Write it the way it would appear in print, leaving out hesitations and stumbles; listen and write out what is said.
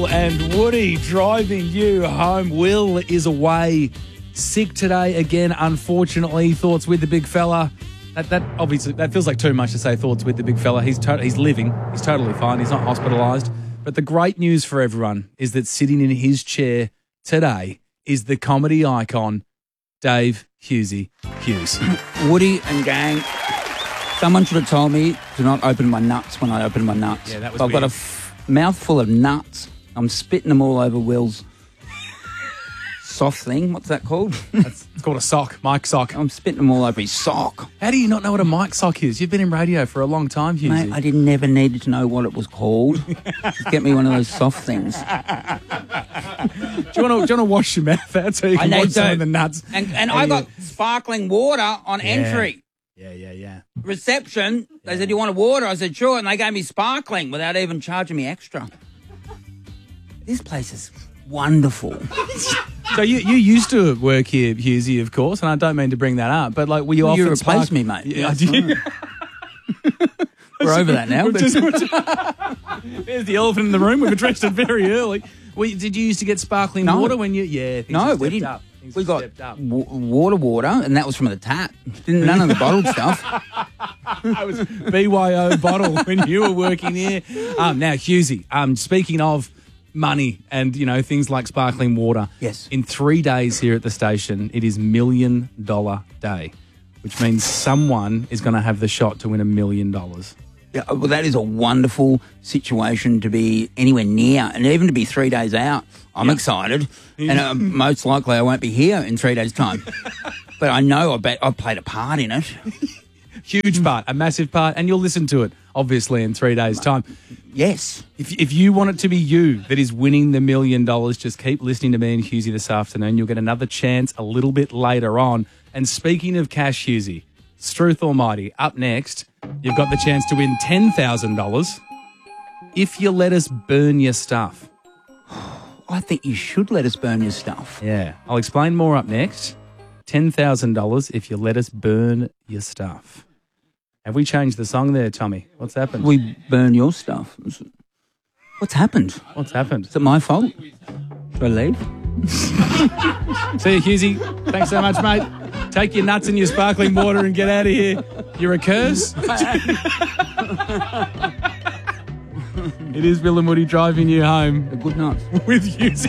Will and Woody driving you home. Will is away, sick today again, unfortunately. Thoughts with the big fella. That obviously, that feels like too much to say thoughts with the big fella. He's living. He's totally fine. He's not hospitalised. But the great news for everyone is that sitting in his chair today is the comedy icon, Dave Hughesy Hughes. Woody and gang, someone should have told me to not open my nuts when I open my nuts. Yeah, that was I've weird. got a mouthful of nuts. I'm spitting them all over Will's soft thing. What's that called? It's called a sock, mic sock. I'm spitting them all over his sock. How do you not know what a mic sock is? You've been in radio for a long time, Hughesy. Mate, I never needed to know what it was called. Just get me one of those soft things. Do you want to wash your mouth out so you can watch some of the nuts? And I got sparkling water on entry. Yeah. Reception, they said, "You want a water?" I said, "Sure," and they gave me sparkling without even charging me extra. This place is wonderful. So you used to work here, Hughesy, of course, and I don't mean to bring that up, but like, were you often You replaced me, mate. Yeah, We're over that now. There's the elephant in the room. We've addressed it very early. Did you used to get sparkling water when you? Yeah, things have we stepped didn't. up. Things We have got stepped up. water, and that was from the tap. None of the bottled stuff. I was BYO bottle when you were working here. Now, Hughesy, speaking of money and, things like sparkling water. Yes. In 3 days here at the station, it is $1 Million Day, which means someone is going to have the shot to win $1 million. Yeah, well, that is a wonderful situation to be anywhere near, and even to be 3 days out. I'm excited, and most likely I won't be here in 3 days' time. But I know I've played a part in it. Huge part, a massive part, and you'll listen to it, obviously, in 3 days' time. Yes. If you want it to be you that is winning the $1 million, just keep listening to me and Hughesy this afternoon. You'll get another chance a little bit later on. And speaking of cash, Hughesy, Struth Almighty, up next, you've got the chance to win $10,000 if you let us burn your stuff. I think you should let us burn your stuff. Yeah, I'll explain more up next. $10,000 if you let us burn your stuff. Have we changed the song there, Tommy? What's happened? We burn your stuff. What's happened? What's happened? Is it my fault? Should I leave? See you, Hughesy. Thanks so much, mate. Take your nuts and your sparkling water and get out of here. You're a curse. It is Will and Woody driving you home Good night. with Hughesy.